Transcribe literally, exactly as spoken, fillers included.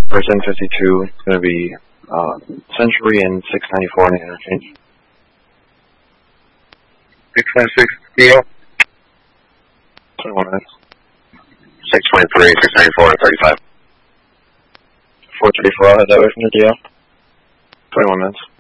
For seven fifty-two, it's going to be uh, Century and six ninety-four in the interchange. six ninety-six, deal. twenty-one minutes. six twenty-three, six ninety-four, and thirty-five. four thirty-four, I'll head that way from the D L. twenty-one minutes.